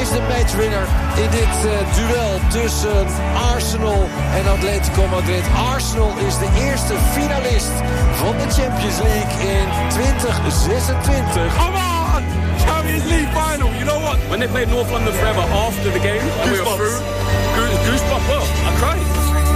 is de matchwinner in dit duel tussen Arsenal en Atletico Madrid. Arsenal is de eerste finalist van de Champions League in 2026. Come on! Champions League final, you know what? When they played North London Forever after the game and we were through, goosebumps, well, I cried.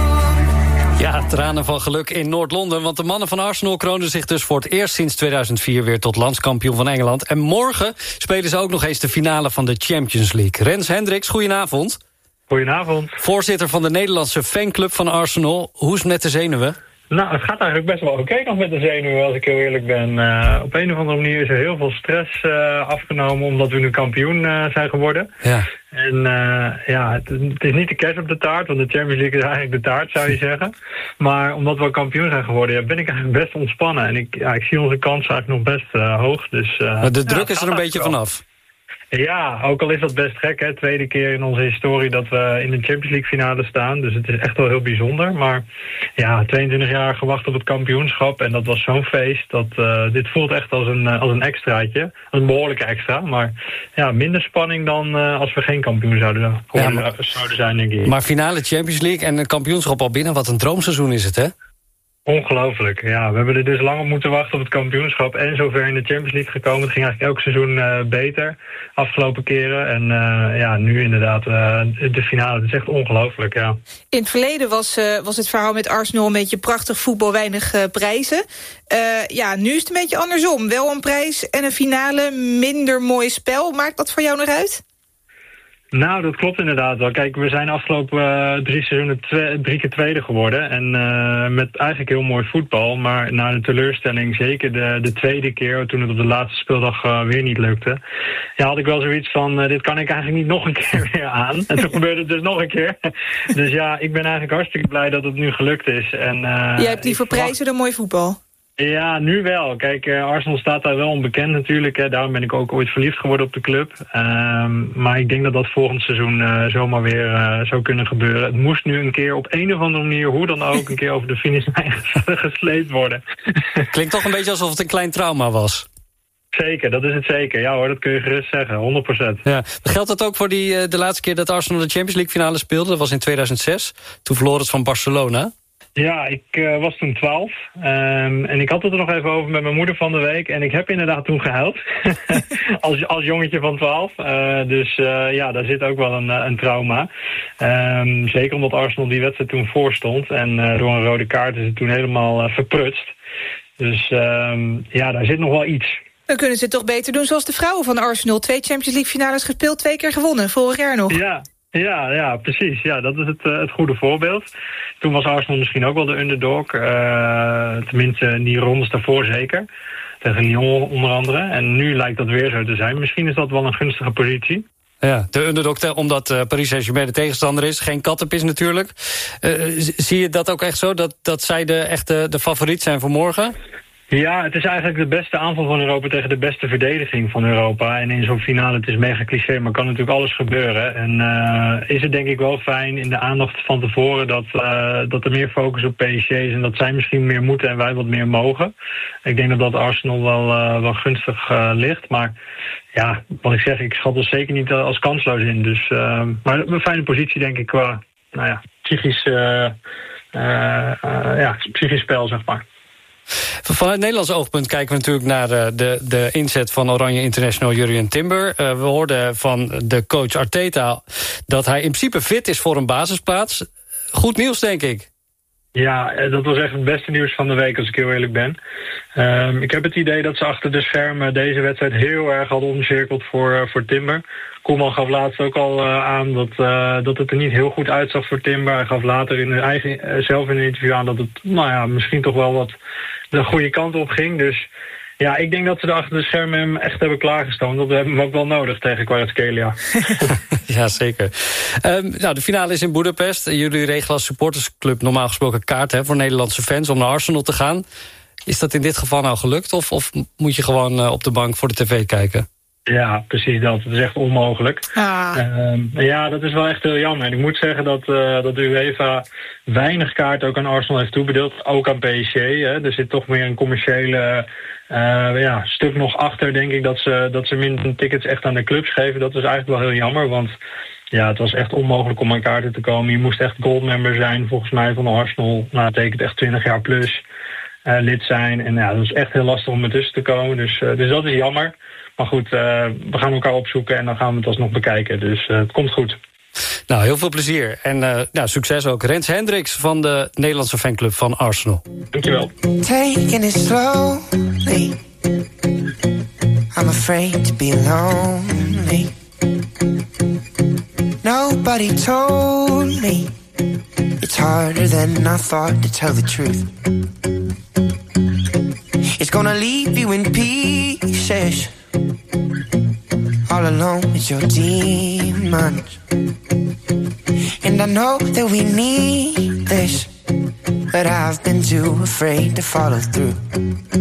Ja, tranen van geluk in Noord-Londen. Want de mannen van Arsenal kroonden zich dus voor het eerst sinds 2004 weer tot landskampioen van Engeland. En morgen spelen ze ook nog eens de finale van de Champions League. Rens Hendricks, goedenavond. Goedenavond. Voorzitter van de Nederlandse fanclub van Arsenal. Hoe is het met de zenuwen? Nou, het gaat eigenlijk best wel oké nog met de zenuwen, als ik heel eerlijk ben. Op een of andere manier is er heel veel stress afgenomen omdat we nu kampioen zijn geworden. Ja. En het is niet de kers op de taart, want de Champions League is eigenlijk de taart, zou je zeggen. Maar omdat we kampioen zijn geworden, ben ik eigenlijk best ontspannen. En ik zie onze kans eigenlijk nog best hoog. Dus, de druk is er een beetje vanaf. Ja, ook al is dat best gek, hè. Tweede keer in onze historie dat we in de Champions League finale staan. Dus het is echt wel heel bijzonder. Maar ja, 22 jaar gewacht op het kampioenschap. En dat was zo'n feest. Dit voelt echt als een extraatje. Een behoorlijke extra. Maar ja, minder spanning dan als we geen kampioen zouden zijn, denk ik. Maar finale Champions League en een kampioenschap al binnen. Wat een droomseizoen is het, hè? Ongelooflijk, ja. We hebben er dus lang op moeten wachten op het kampioenschap en zover in de Champions League gekomen. Het ging eigenlijk elk seizoen beter, afgelopen keren. En nu inderdaad de finale. Het is echt ongelooflijk, ja. In het verleden was het verhaal met Arsenal een beetje prachtig voetbal, weinig prijzen. Nu is het een beetje andersom. Wel een prijs en een finale, minder mooi spel. Maakt dat voor jou nog uit? Nou, dat klopt inderdaad wel. Kijk, we zijn afgelopen 3 seizoenen 3 keer tweede geworden. En met eigenlijk heel mooi voetbal. Maar na de teleurstelling, zeker de tweede keer, toen het op de laatste speeldag weer niet lukte, ja, had ik wel zoiets van, dit kan ik eigenlijk niet nog een keer weer aan. En toen gebeurde het dus nog een keer. Dus ja, ik ben eigenlijk hartstikke blij dat het nu gelukt is. En, jij hebt liever prijzen dan mooi voetbal? Ja, nu wel. Kijk, Arsenal staat daar wel onbekend natuurlijk. Hè. Daarom ben ik ook ooit verliefd geworden op de club. Maar ik denk dat dat volgend seizoen zomaar weer zou kunnen gebeuren. Het moest nu een keer op een of andere manier, hoe dan ook, een keer over de finishlijn gesleept worden. Klinkt toch een beetje alsof het een klein trauma was. Zeker, dat is het zeker. Ja hoor, dat kun je gerust zeggen, 100%. Ja. Geldt dat ook voor de laatste keer dat Arsenal de Champions League finale speelde? Dat was in 2006. Toen verloor het van Barcelona. Ja, ik was toen 12 en ik had het er nog even over met mijn moeder van de week. En ik heb inderdaad toen gehuild, als jongetje van 12. Daar zit ook wel een trauma. Zeker omdat Arsenal die wedstrijd toen voor stond. En door een rode kaart is het toen helemaal verprutst. Dus daar zit nog wel iets. Dan kunnen ze het toch beter doen zoals de vrouwen van Arsenal. 2 Champions League finales gespeeld, 2 keer gewonnen. Vorig jaar nog. Ja, precies. Ja, dat is het goede voorbeeld. Toen was Arsenal misschien ook wel de underdog. Tenminste, in die rondes daarvoor zeker. Tegen Lyon onder andere. En nu lijkt dat weer zo te zijn. Misschien is dat wel een gunstige positie. Ja, de underdog, omdat Paris Saint-Germain de tegenstander is. Geen kattenpis natuurlijk. Zie je dat ook echt zo? Dat zij de favoriet zijn voor morgen? Ja, het is eigenlijk de beste aanval van Europa tegen de beste verdediging van Europa. En in zo'n finale, het is mega cliché, maar kan natuurlijk alles gebeuren. En is het denk ik wel fijn in de aandacht van tevoren dat er meer focus op PSG is en dat zij misschien meer moeten en wij wat meer mogen. Ik denk dat Arsenal wel gunstig ligt, maar ja, wat ik zeg, ik schat er zeker niet als kansloos in. Dus, maar een fijne positie denk ik qua, psychisch spel, zeg maar. Vanuit Nederlands oogpunt kijken we natuurlijk naar de inzet van Oranje International Jurriën Timber. We hoorden van de coach Arteta dat hij in principe fit is voor een basisplaats. Goed nieuws, denk ik. Ja, dat was echt het beste nieuws van de week, als ik heel eerlijk ben. Ik heb het idee dat ze achter de schermen deze wedstrijd heel erg hadden omcirkeld voor Timber. Koeman gaf laatst ook al aan dat het er niet heel goed uitzag voor Timber. Hij gaf later zelf in een interview aan dat het misschien toch wel wat de goede kant op ging. Dus ja, ik denk dat ze er achter de schermen hem echt hebben klaargestoomd. Dat hebben we ook wel nodig tegen Kvaratskhelia. Ja, zeker. De finale is in Boedapest. Jullie regelen als supportersclub normaal gesproken kaart voor Nederlandse fans om naar Arsenal te gaan. Is dat in dit geval nou gelukt? Of moet je gewoon op de bank voor de tv kijken? Ja, precies dat. Het is echt onmogelijk. Ja, dat is wel echt heel jammer. En ik moet zeggen dat de UEFA weinig kaart ook aan Arsenal heeft toebedeeld. Ook aan PSG. Hè. Er zit toch meer een commerciële Een stuk nog achter denk ik dat ze minder tickets echt aan de clubs geven. Dat is eigenlijk wel heel jammer, want ja, het was echt onmogelijk om aan kaarten te komen. Je moest echt goldmember zijn, volgens mij, van de Arsenal. Nou, dat betekent echt 20 jaar plus lid zijn. En ja, dat is echt heel lastig om ertussen te komen. Dus dat is jammer. Maar goed, we gaan elkaar opzoeken en dan gaan we het alsnog bekijken. Dus het komt goed. Nou, heel veel plezier. En succes ook. Rens Hendricks van de Nederlandse fanclub van Arsenal. Dankjewel. Taking it slowly. I'm afraid to be lonely. Nobody told me it's harder than I thought to tell the truth. It's gonna leave you in pieces, all alone with your demons. And I know that we need this, but I've been too afraid to follow through.